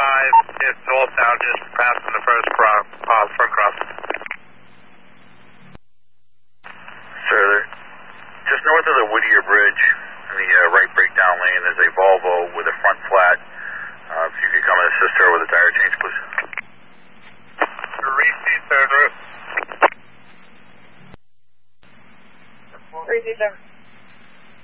it's Old Town, just passing the front cross. Sir, just north of the Whittier Bridge, in the right breakdown lane, there's a Volvo with a front flat. If you could come and assist her with a tire change, please. Receive, third route. Receive,